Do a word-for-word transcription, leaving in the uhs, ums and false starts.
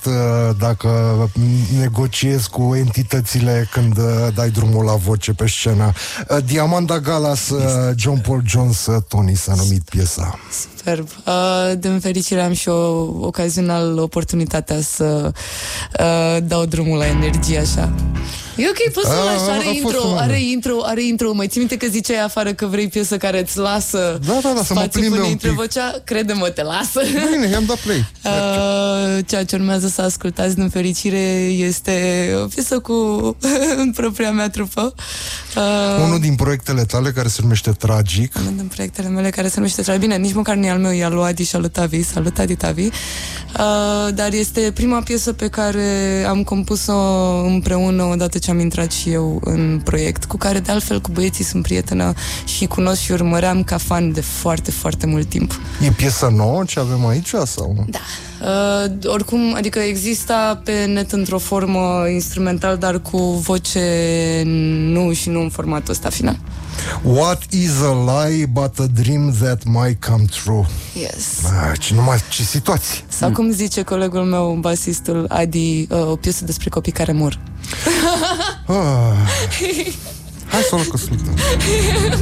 dacă negociezi cu entitățile când dai drumul la voce pe scenă. Diamanda Galas, John Paul Jones, Tony s-a numit piesa. Superb. Uh, din fericire am și o ocazional oportunitatea să uh, dau drumul la energie așa. E ok, poți să A, lași, are a intro, fost are intro, are intro. Mai ții minte că ziceai afară că vrei piesă care îți lasă Da, da, da, să mă spațiu plimbe până un intre pic. vocea? Crede-mă, te lasă. Bine, i-am dat play. Uh, ceea ce urmează să ascultați din fericire este o piesă cu în propria mea trupă. Uh, Unul din proiectele tale care se numește Tragic. Unul din proiectele mele care se numește Tragic. Bine, nici măcar nu e al meu, e al lui Adi și al lui Tavi. Salut, Adi, Tavi. Uh, dar este prima piesă pe care am compus-o împreună odată ce am intrat și eu în proiect, cu care de altfel cu băieții sunt prietenă și cunosc și urmăream ca fan de foarte, foarte mult timp. E piesă nouă ce avem aici sau? Da. Uh, oricum, adică exista pe net într-o formă instrumental, dar cu voce nu și nu în formatul ăsta final. What is a lie but a dream that might come true? Yes. Ah, ce, numai, ce situații. Sau cum zice colegul meu, basistul Adi, uh, o piesă despre copii care mor. Ah. Hai să o ascultăm.